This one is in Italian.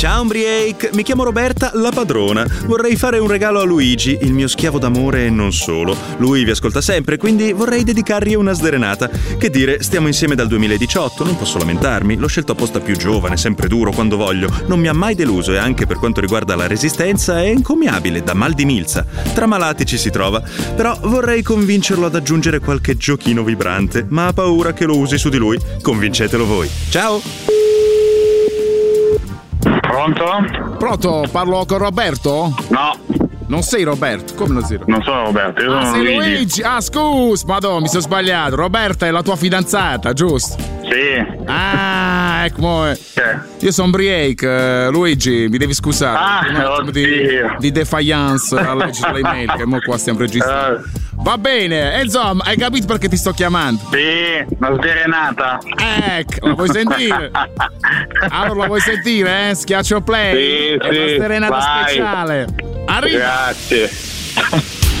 Ciao Umbriake, mi chiamo Roberta, la padrona. Vorrei fare un regalo a Luigi, il mio schiavo d'amore e non solo. Lui vi ascolta sempre, quindi vorrei dedicargli una sdrenata. Che dire, stiamo insieme dal 2018, non posso lamentarmi. L'ho scelto apposta più giovane, sempre duro quando voglio. Non mi ha mai deluso e anche per quanto riguarda la resistenza è encomiabile, da mal di milza. Tra malati ci si trova. Però vorrei convincerlo ad aggiungere qualche giochino vibrante, ma ha paura che lo usi su di lui. Convincetelo voi. Ciao! Pronto? Pronto? Parlo con Roberto? No. Non sei Roberto? Come non sei Roberto? Non sono Roberto, io sono sei Luigi. Luigi! Ah, scusa, madonna, mi sono sbagliato. Roberta è la tua fidanzata, giusto? Sì. Ah, ecco. Io sono Umbriake, Luigi, mi devi scusare. Un attimo di defiance a leggere le email, che mo qua stiamo registrando. Va bene, e insomma, hai capito perché ti sto chiamando? Sì, una sdrenata. Ecco, la vuoi sentire? Allora la vuoi sentire, eh? Schiaccio play. Sì, è una serenata speciale. Arriva. Grazie.